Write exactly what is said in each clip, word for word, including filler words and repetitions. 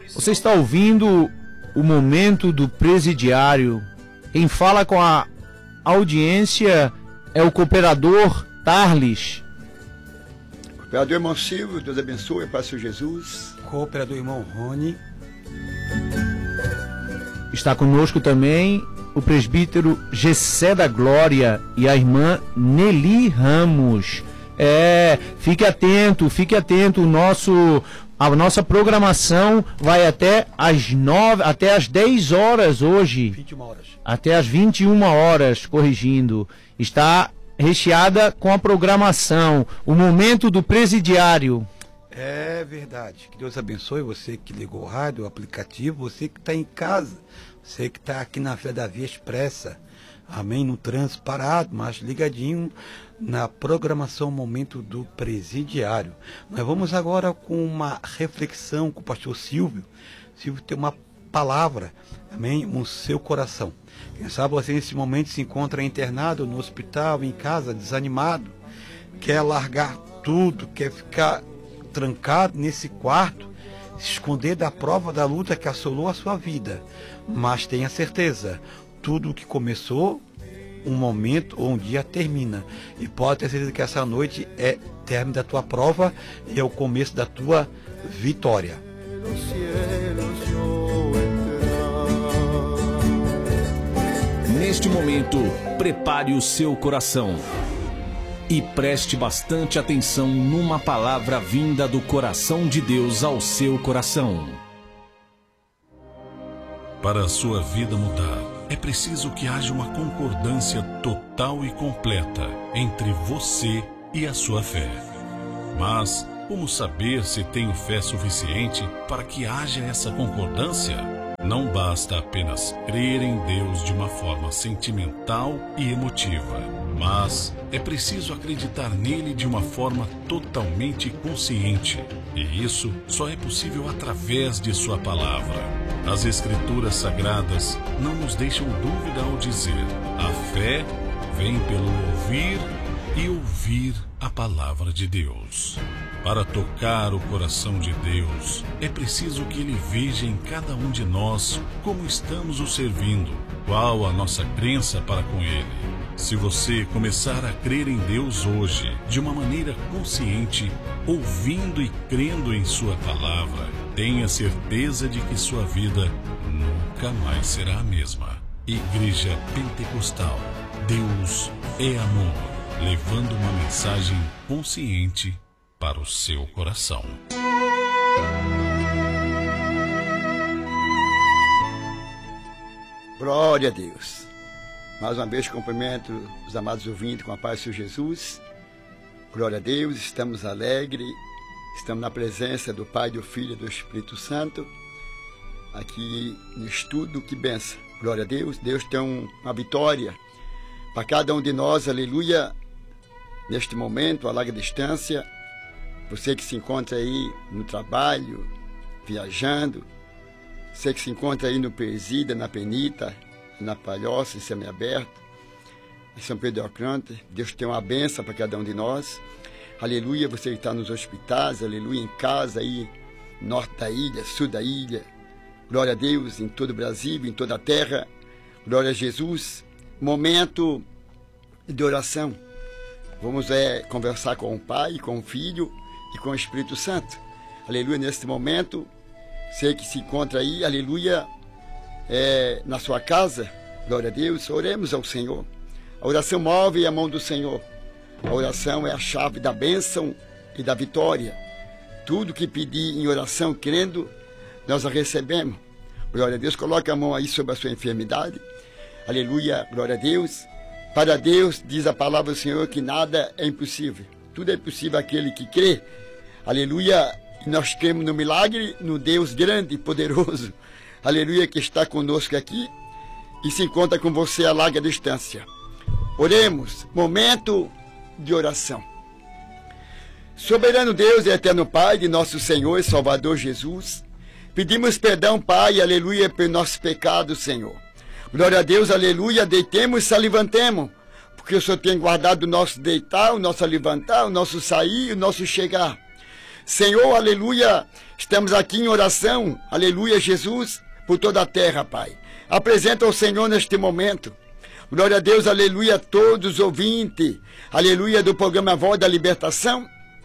Você está ouvindo o Momento do Presidiário. Quem fala com a audiência é o cooperador Tarles. Cooperador irmão Silvio, Deus abençoe, Pai Senhor Jesus. Cooperador irmão Rony. Está conosco também o presbítero Gessé da Glória e a irmã Nelly Ramos. É, fique atento, fique atento, o nosso, a nossa programação vai até as nove, até as dez horas hoje. vinte e uma horas. Até as vinte e uma horas, corrigindo. Está recheada com a programação, o Momento do Presidiário. É verdade. Que Deus abençoe você que ligou o rádio, o aplicativo, você que está em casa, você que está aqui na fila da Via Expressa, amém, no trânsito parado, mas ligadinho na programação Momento do Presidiário. Nós vamos agora com uma reflexão com o pastor Silvio. Silvio tem uma palavra, amém, no seu coração. Quem sabe você nesse momento se encontra internado no hospital, em casa, desanimado, quer largar tudo, quer ficar trancado nesse quarto, se esconder da prova da luta que assolou a sua vida. Mas tenha certeza, tudo o que começou, um momento ou um dia termina. E pode ter certeza que essa noite é término da tua prova e é o começo da tua vitória. Neste momento, prepare o seu coração e preste bastante atenção numa palavra vinda do coração de Deus ao seu coração. Para a sua vida mudar, é preciso que haja uma concordância total e completa entre você e a sua fé. Mas como saber se tenho fé suficiente para que haja essa concordância? Não basta apenas crer em Deus de uma forma sentimental e emotiva, mas é preciso acreditar nele de uma forma totalmente consciente. E isso só é possível através de sua palavra. As Escrituras Sagradas não nos deixam dúvida ao dizer: a fé vem pelo ouvir e ouvir a palavra de Deus. Para tocar o coração de Deus, é preciso que Ele veja em cada um de nós como estamos o servindo, qual a nossa crença para com Ele. Se você começar a crer em Deus hoje, de uma maneira consciente, ouvindo e crendo em Sua palavra, tenha certeza de que sua vida nunca mais será a mesma. Igreja Pentecostal, Deus é amor, levando uma mensagem consciente para o seu coração. Glória a Deus. Mais uma vez cumprimento os amados ouvintes com a paz do Senhor Jesus. Glória a Deus, estamos alegres, estamos na presença do Pai, do Filho e do Espírito Santo, aqui no estudo, que benção. Glória a Deus, Deus tem um, uma vitória para cada um de nós, aleluia, neste momento, a larga distância. Você que se encontra aí no trabalho, viajando, você que se encontra aí no Presídio, na Penita, na Palhoça, em Semiaberto, em São Pedro de Alcântara, Deus tem uma bênção para cada um de nós. Aleluia, você que está nos hospitais, aleluia, em casa aí, norte da ilha, sul da ilha. Glória a Deus, em todo o Brasil, em toda a terra. Glória a Jesus. Momento de oração. Vamos é, conversar com o Pai, com o Filho e com o Espírito Santo. Aleluia, neste momento, você que se encontra aí, aleluia, é, na sua casa, glória a Deus, oremos ao Senhor. A oração move a mão do Senhor. A oração é a chave da bênção e da vitória. Tudo que pedir em oração, crendo, nós a recebemos. Glória a Deus, coloque a mão aí sobre a sua enfermidade. Aleluia, glória a Deus. Para Deus, diz a palavra do Senhor, que nada é impossível. Tudo é possível àquele que crê. Aleluia, nós cremos no milagre, no Deus grande e poderoso. Aleluia, que está conosco aqui e se encontra com você a larga distância. Oremos, momento de oração. Soberano Deus e eterno Pai de nosso Senhor e Salvador Jesus, pedimos perdão, Pai, aleluia, por nosso pecado, Senhor. Glória a Deus, aleluia, deitemos e salivantemos, porque o Senhor tem guardado o nosso deitar, o nosso levantar, o nosso sair, o nosso chegar. Senhor, aleluia, estamos aqui em oração, aleluia, Jesus, por toda a terra, Pai. Apresenta ao Senhor neste momento. Glória a Deus, aleluia, a todos os ouvintes, aleluia, do programa Voz da Libertação,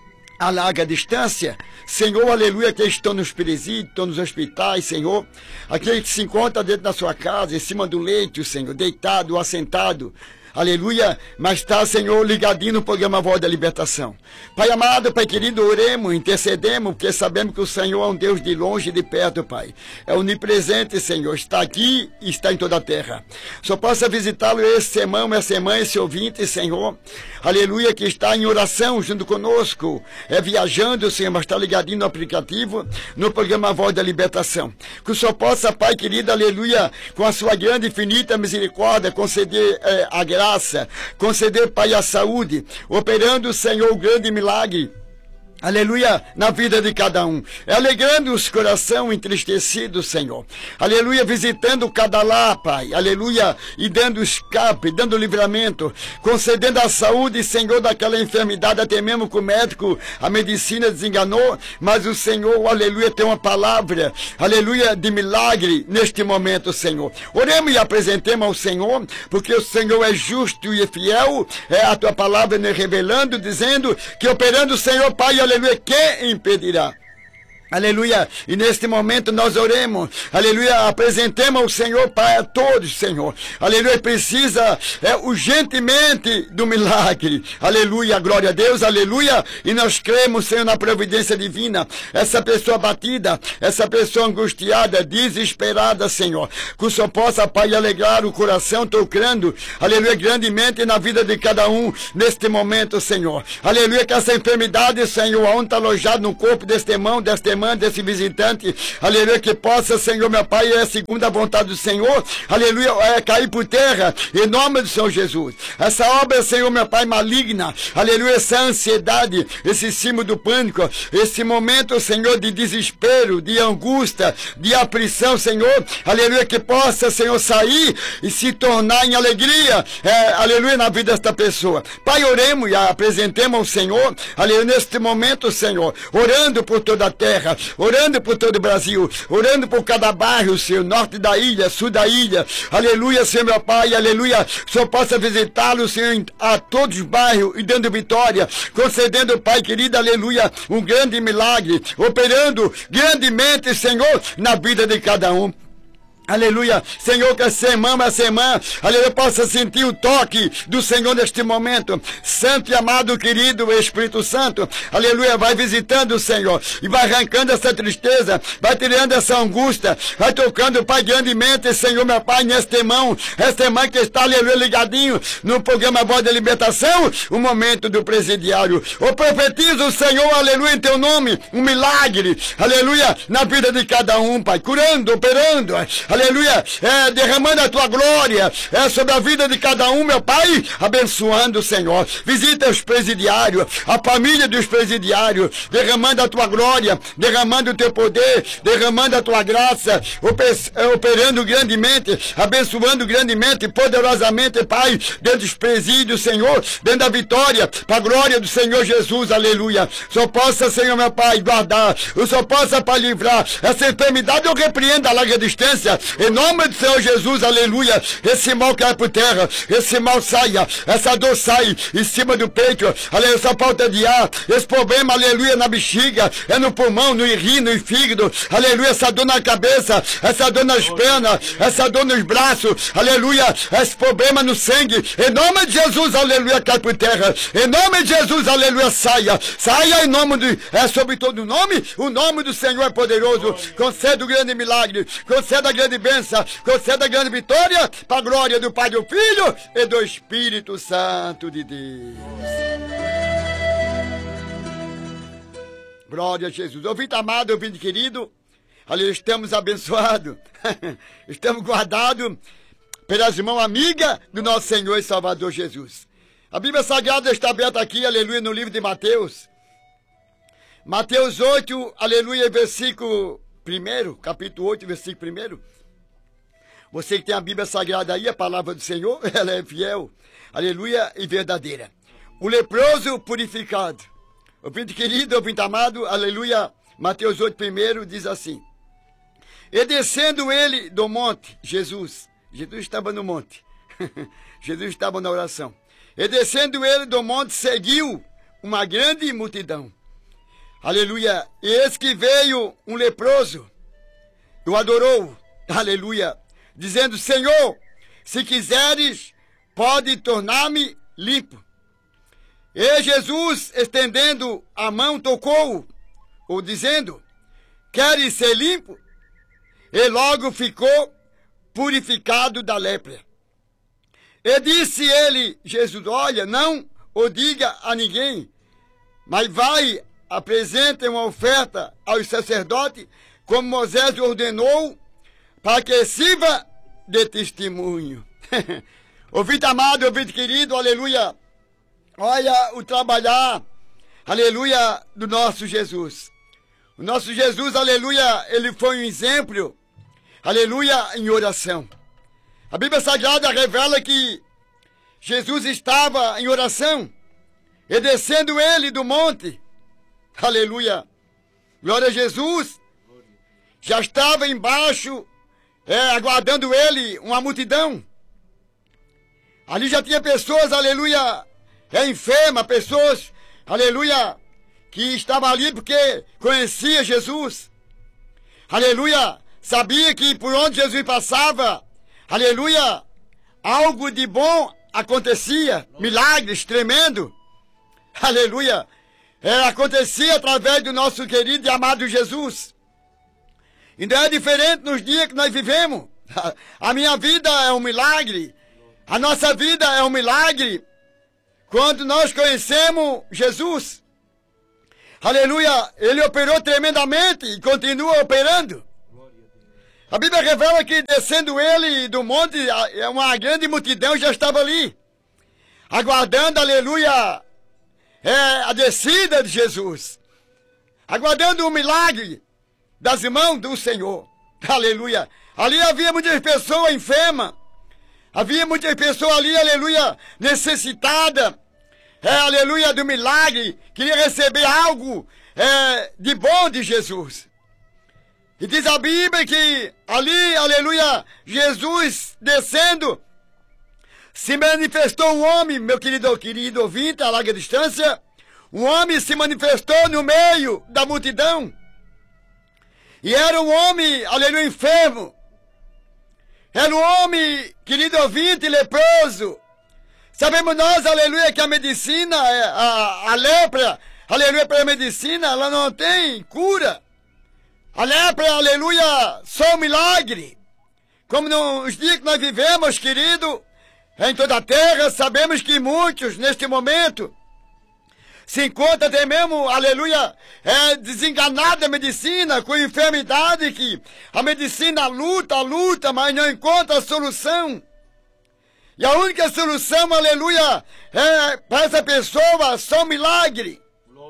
a larga distância. Senhor, aleluia, que estão nos presídios, estão nos hospitais, Senhor. Aquele que se encontra dentro da sua casa, em cima do leito, Senhor, deitado ou assentado. Aleluia, mas está, Senhor, ligadinho no programa Voz da Libertação. Pai amado, Pai querido, oremos, intercedemos, porque sabemos que o Senhor é um Deus de longe e de perto, Pai. É onipresente, Senhor, está aqui e está em toda a terra. Só possa visitá-lo esse irmão, essa irmã, esse ouvinte, Senhor. Aleluia, que está em oração junto conosco. É viajando, Senhor, mas está ligadinho no aplicativo, no programa Voz da Libertação. Que o Senhor possa, Pai querido, aleluia, com a sua grande e infinita misericórdia, conceder é, a graça. Graça, conceder, Pai, a saúde, operando, Senhor, o grande milagre, aleluia, na vida de cada um, alegrando os corações entristecidos, Senhor, aleluia, visitando cada lar, Pai, aleluia, e dando escape, dando livramento, concedendo a saúde, Senhor, daquela enfermidade, até mesmo que o médico, a medicina desenganou, mas o Senhor, aleluia, tem uma palavra, aleluia, de milagre neste momento, Senhor. Oremos e apresentemos ao Senhor, porque o Senhor é justo e fiel, é a tua palavra nos revelando, dizendo que operando o Senhor, Pai, aleluia, quem impedirá? Aleluia, e neste momento nós oremos, aleluia, apresentemos ao Senhor, Pai, a todos, Senhor, aleluia, precisa é, urgentemente do milagre, aleluia, glória a Deus, aleluia, e nós cremos, Senhor, na providência divina, essa pessoa batida, essa pessoa angustiada, desesperada, Senhor, que o Senhor possa, Pai, alegrar o coração, tocando, aleluia, grandemente na vida de cada um, neste momento, Senhor, aleluia, que essa enfermidade, Senhor, aonde está alojado no corpo deste irmão, deste irmão, desse visitante, aleluia, que possa, Senhor, meu Pai, é a segunda vontade do Senhor, aleluia, é cair por terra, em nome do Senhor Jesus. Essa obra, Senhor, meu Pai, maligna, aleluia, essa ansiedade, esse cimo do pânico, esse momento, Senhor, de desespero, de angústia, de aflição, Senhor, aleluia, que possa, Senhor, sair e se tornar em alegria, é, aleluia, na vida desta pessoa. Pai, oremos e apresentemos ao Senhor, aleluia, neste momento, Senhor, orando por toda a terra, orando por todo o Brasil, orando por cada bairro, Senhor, norte da ilha, sul da ilha, aleluia, Senhor, meu Pai, aleluia, que o Senhor possa visitá-lo, Senhor, a todos os bairros e dando vitória, concedendo, Pai querido, aleluia, um grande milagre, operando grandemente, Senhor, na vida de cada um. Aleluia, Senhor, que essa irmã, essa irmã, aleluia, possa sentir o toque do Senhor neste momento. Santo e amado, querido Espírito Santo, aleluia, vai visitando o Senhor e vai arrancando essa tristeza, vai tirando essa angústia, vai tocando, Pai, grandemente, Senhor, meu Pai, neste irmão, esta irmã que está, aleluia, ligadinho no programa Voz da Libertação, o momento do presidiário. Eu profetizo o Senhor, aleluia, em teu nome, um milagre, aleluia, na vida de cada um, Pai, curando, operando, aleluia, é, derramando a tua glória é, sobre a vida de cada um, meu Pai, abençoando, Senhor. Visita os presidiários, a família dos presidiários, derramando a tua glória, derramando o teu poder, derramando a tua graça, operando grandemente, abençoando grandemente, poderosamente, Pai, dentro dos presídios, Senhor, dentro da vitória, para a glória do Senhor Jesus, aleluia. Só possa, Senhor, meu Pai, guardar, o Senhor possa, Pai, livrar essa enfermidade, eu repreendo a larga distância, em nome do Senhor Jesus, aleluia. Esse mal cai por terra, esse mal saia, essa dor sai em cima do peito, aleluia, essa falta de ar, esse problema, aleluia, na bexiga, é no pulmão, no rim, no fígado, aleluia, essa dor na cabeça, essa dor nas pernas, essa dor nos braços, aleluia, esse problema no sangue, em nome de Jesus, aleluia, cai por terra, em nome de Jesus, aleluia, saia, saia em nome de, é sobre todo o nome, o nome do Senhor é poderoso, conceda o grande milagre, conceda a grande bênção, conceda a grande vitória, para a glória do Pai, do Filho e do Espírito Santo de Deus. Glória a Jesus. Ouvinte amado, ouvinte querido, ali estamos abençoados, estamos guardados pelas mãos amigas do nosso Senhor e Salvador Jesus. A Bíblia Sagrada está aberta aqui, aleluia, no livro de Mateus. Mateus oito, aleluia, versículo primeiro, capítulo oito, versículo primeiro. Você que tem a Bíblia Sagrada aí, a palavra do Senhor, ela é fiel, aleluia, e verdadeira. O leproso purificado. Ouvinte querido, ouvinte amado, aleluia, Mateus oito, primeiro, diz assim: e descendo ele do monte, Jesus, Jesus estava no monte, Jesus estava na oração, e descendo ele do monte, seguiu uma grande multidão, aleluia, e eis que veio um leproso, o adorou, aleluia, dizendo: Senhor, se quiseres, pode tornar-me limpo. E Jesus, estendendo a mão, tocou-o, ou dizendo: queres ser limpo? E logo ficou purificado da lepra. E disse ele, Jesus: olha, não o diga a ninguém, mas vai, apresente uma oferta aos sacerdotes, como Moisés ordenou, para que sirva de testemunho. Ouvinte amado, ouvinte querido, aleluia, olha o trabalhar, aleluia, do nosso Jesus. O nosso Jesus, aleluia, ele foi um exemplo, aleluia, em oração. A Bíblia Sagrada revela que Jesus estava em oração, e descendo ele do monte, aleluia, glória a Jesus, já estava embaixo, é, aguardando ele, uma multidão. Ali já tinha pessoas, aleluia, é, enfermas, pessoas, aleluia, que estavam ali porque conhecia Jesus. Aleluia, sabia que por onde Jesus passava, aleluia, algo de bom acontecia, milagres tremendo. Aleluia, é, acontecia através do nosso querido e amado Jesus. E não é diferente nos dias que nós vivemos. A minha vida é um milagre. A nossa vida é um milagre quando nós conhecemos Jesus. Aleluia, ele operou tremendamente e continua operando. A Bíblia revela que descendo ele do monte, uma grande multidão já estava ali, aguardando, aleluia, é, a descida de Jesus, aguardando o milagre das mãos do Senhor. Aleluia. Ali havia muitas pessoas enfermas, havia muitas pessoas ali, aleluia, necessitadas, é, aleluia, do milagre, queria receber algo é, de bom de Jesus. E diz a Bíblia que ali, aleluia, Jesus descendo, se manifestou um homem, meu querido, querido ouvinte, a larga distância, um homem se manifestou no meio da multidão. E era um homem, aleluia, enfermo. Era um homem, querido ouvinte, leproso. Sabemos nós, aleluia, que a medicina, a, a lepra, aleluia, pela medicina, ela não tem cura. A lepra, aleluia, só um milagre. Como nos dias que nós vivemos, querido, em toda a terra, sabemos que muitos, neste momento, se encontra até mesmo, aleluia, é, desenganado da medicina, com enfermidade que a medicina luta, luta, mas não encontra a solução. E a única solução, aleluia, é para essa pessoa só um milagre.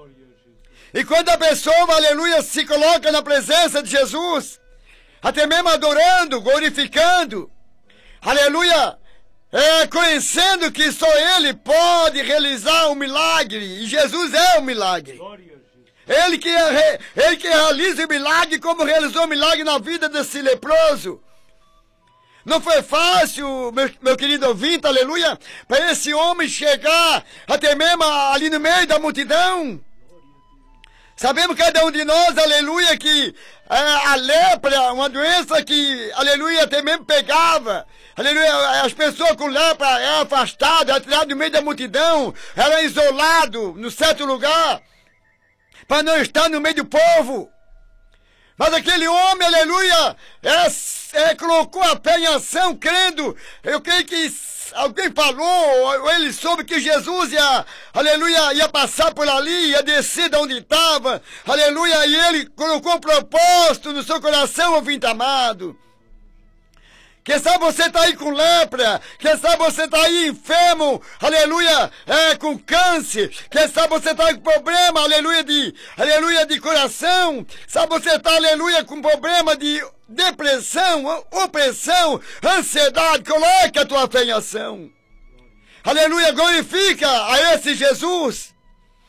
E quando a pessoa, aleluia, se coloca na presença de Jesus, até mesmo adorando, glorificando, aleluia, é, conhecendo que só Ele pode realizar um milagre, e Jesus é um milagre. Ele que, ele que realiza o milagre, como realizou o milagre na vida desse leproso. Não foi fácil, meu, meu querido ouvinte, aleluia, para esse homem chegar até mesmo ali no meio da multidão. Sabemos cada um de nós, aleluia, que é, a lepra, uma doença que, aleluia, até mesmo pegava. Aleluia, as pessoas com lepra eram afastadas, eram tiradas do meio da multidão, eram isoladas no certo lugar, para não estar no meio do povo. Mas aquele homem, aleluia, é, é, colocou a pé em ação, crendo. Eu creio que alguém falou, ou ele soube que Jesus ia, aleluia, ia passar por ali, ia descer de onde estava, aleluia, e ele colocou um propósito no seu coração, ouvinte amado. Quem sabe você está aí com lepra, quem sabe você está aí enfermo, aleluia, é, com câncer, quem sabe você está com problema, aleluia, de, aleluia, de coração, sabe você está, aleluia, com problema de depressão, opressão, ansiedade, coloque a tua fé em ação. Aleluia, glorifica a esse Jesus,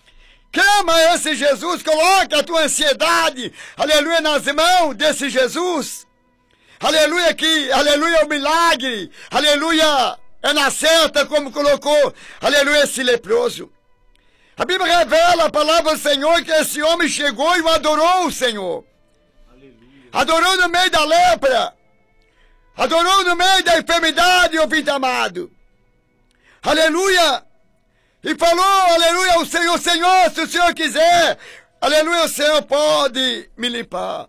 Clama esse Jesus, coloca a tua ansiedade, aleluia, nas mãos desse Jesus. Aleluia, que, aleluia, é o milagre, aleluia, é na certa como colocou, aleluia, esse leproso. A Bíblia revela a palavra do Senhor que esse homem chegou e o adorou o Senhor. Aleluia. Adorou no meio da lepra, adorou no meio da enfermidade, ouvinte amado. Aleluia. E falou, aleluia, ao Senhor, Senhor, se o Senhor quiser, aleluia, o Senhor pode me limpar.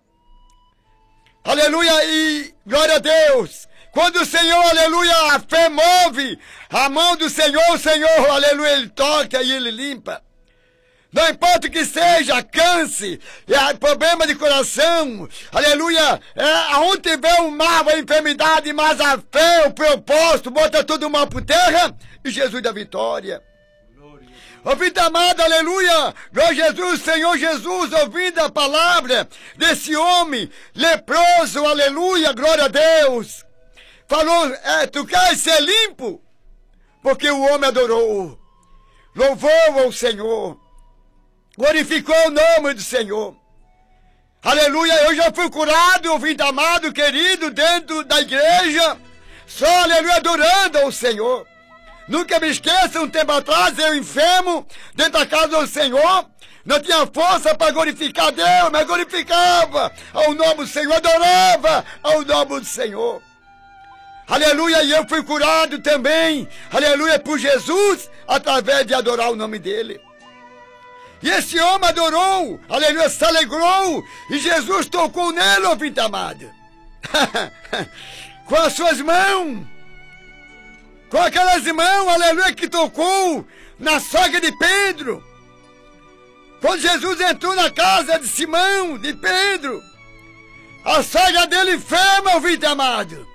Aleluia, e glória a Deus. Quando o Senhor, aleluia, a fé move a mão do Senhor, o Senhor, aleluia, ele toca e ele limpa. Não importa o que seja, câncer, é, problema de coração, aleluia, é, aonde tiver o mal, a enfermidade, mas a fé, o propósito, bota tudo mal por terra e Jesus dá vitória. Ouvindo amado, aleluia, glória a Jesus, Senhor Jesus, ouvindo a palavra desse homem leproso, aleluia, glória a Deus. Falou, é, tu queres ser limpo? Porque o homem adorou, louvou ao Senhor, glorificou o nome do Senhor. Aleluia, eu já fui curado, ouvindo amado, querido, dentro da igreja, só, aleluia, adorando ao Senhor. Nunca me esqueça, um tempo atrás, eu enfermo, dentro da casa do Senhor, não tinha força para glorificar Deus, mas glorificava ao nome do Senhor, adorava ao nome do Senhor. Aleluia, e eu fui curado também, aleluia, por Jesus, através de adorar o nome dele. E esse homem adorou, aleluia, se alegrou, e Jesus tocou nele, ouvinte amado, com as suas mãos. Com aquelas mãos, aleluia, que tocou na sogra de Pedro. Quando Jesus entrou na casa de Simão, de Pedro, a sogra dele enferma, ouvinte amado.